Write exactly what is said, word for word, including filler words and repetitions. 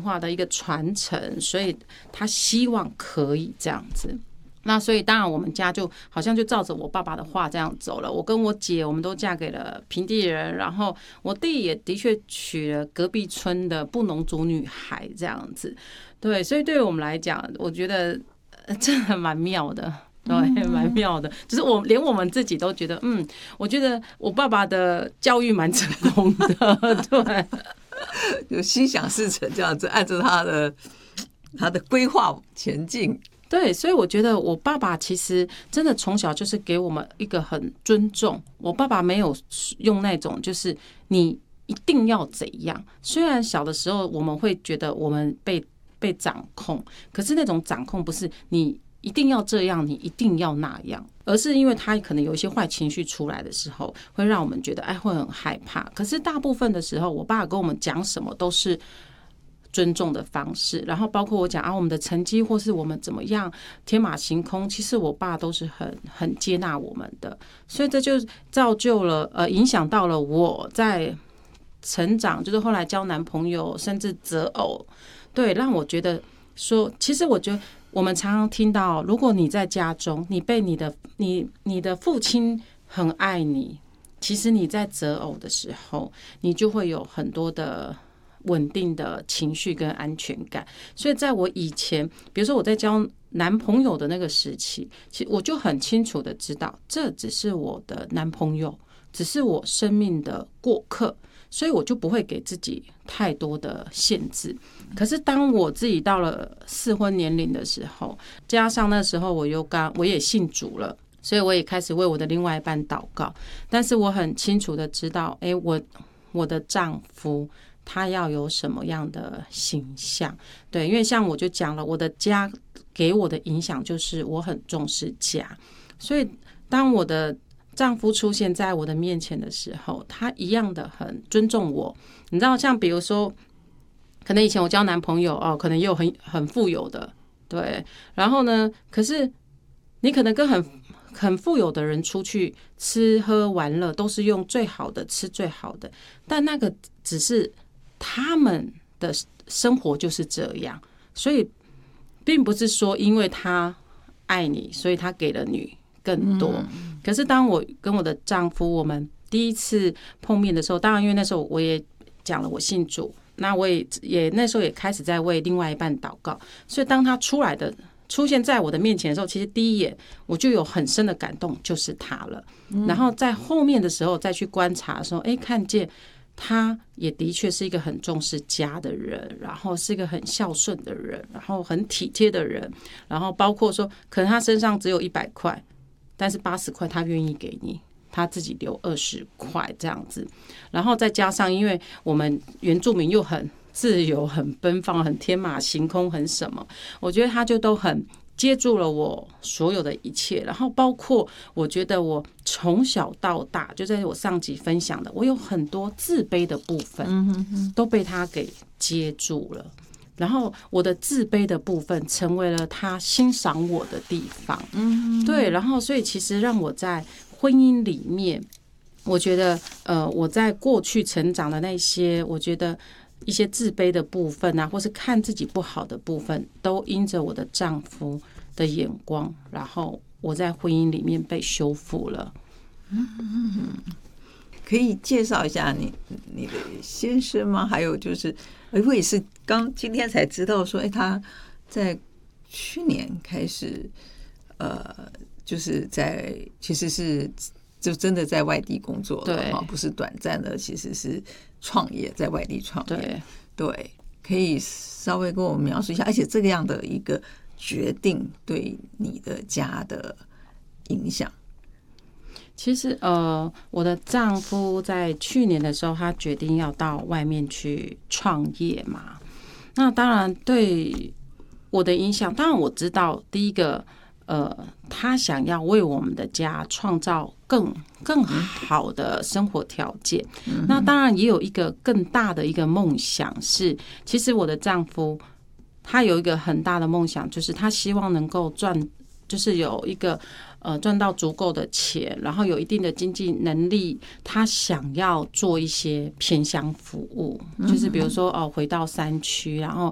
化的一个传承，所以他希望可以这样子。那所以当然我们家就好像就照着我爸爸的话这样走了。我跟我姐我们都嫁给了平地人，然后我弟也的确娶了隔壁村的布农族女孩这样子。对，所以对于我们来讲，我觉得真的蛮妙的。对，蛮妙的，就是我连我们自己都觉得，嗯，我觉得我爸爸的教育蛮成功的，对， 就心想事成这样子，按照他的他的规划前进。 对，所以我觉得我爸爸其实真的从小就是给我们一个很尊重。我爸爸没有用那种就是你一定要怎样，虽然小的时候我们会觉得我们被被掌控，可是那种掌控不是你一定要这样，你一定要那样，而是因为他可能有一些坏情绪出来的时候，会让我们觉得哎会很害怕。可是大部分的时候，我爸跟我们讲什么都是尊重的方式，然后包括我讲啊我们的成绩或是我们怎么样天马行空，其实我爸都是很很接纳我们的，所以这就造就了呃影响到了我在成长，就是后来交男朋友甚至择偶，对，让我觉得说，其实我觉得。我们常常听到，如果你在家中，你被你的你你的父亲很爱你，其实你在择偶的时候，你就会有很多的稳定的情绪跟安全感。所以在我以前，比如说我在交男朋友的那个时期，其实我就很清楚的知道，这只是我的男朋友，只是我生命的过客。所以我就不会给自己太多的限制。可是当我自己到了适婚年龄的时候，加上那时候我又刚我也信主了，所以我也开始为我的另外一半祷告。但是我很清楚的知道，哎，我我的丈夫他要有什么样的形象？对，因为像我就讲了，我的家给我的影响就是我很重视家，所以当我的丈夫出现在我的面前的时候，他一样的很尊重我。你知道，像比如说，可能以前我交男朋友哦，可能也有很很富有的，对。然后呢，可是你可能跟很很富有的人出去吃喝玩乐，都是用最好的吃最好的，但那个只是他们的生活就是这样，所以并不是说因为他爱你，所以他给了你更多。可是当我跟我的丈夫我们第一次碰面的时候，当然因为那时候我也讲了我信主，那我也也那时候也开始在为另外一半祷告，所以当他出来的出现在我的面前的时候，其实第一眼我就有很深的感动，就是他了。然后在后面的时候再去观察的时候，哎，看见他也的确是一个很重视家的人，然后是一个很孝顺的人，然后很体贴的人，然后包括说可能他身上只有一百块，但是八十块他愿意给你，他自己留二十块这样子。然后再加上因为我们原住民又很自由很奔放很天马行空很什么，我觉得他就都很接住了我所有的一切。然后包括我觉得我从小到大，就在我上集分享的，我有很多自卑的部分都被他给接住了，然后我的自卑的部分成为了他欣赏我的地方。对，然后所以其实让我在婚姻里面，我觉得呃我在过去成长的那些，我觉得一些自卑的部分啊，或是看自己不好的部分，都因着我的丈夫的眼光，然后我在婚姻里面被修复了。 嗯，可以介绍一下你你的先生吗？还有就是，我也是刚今天才知道说，哎，他在去年开始，呃，就是在其实是就真的在外地工作了哈，不是短暂的，其实是创业，在外地创业。对，对，可以稍微跟我们描述一下，而且这个样的一个决定对你的家的影响。 其实呃，我的丈夫在去年的时候，他决定要到外面去创业嘛。那当然对我的影响，当然我知道，第一个呃，他想要为我们的家创造更更好的生活条件。那当然也有一个更大的一个梦想是，其实我的丈夫他有一个很大的梦想，就是他希望能够赚，就是有一个呃赚到足够的钱，然后有一定的经济能力，他想要做一些偏乡服务，就是比如说哦回到山区，然后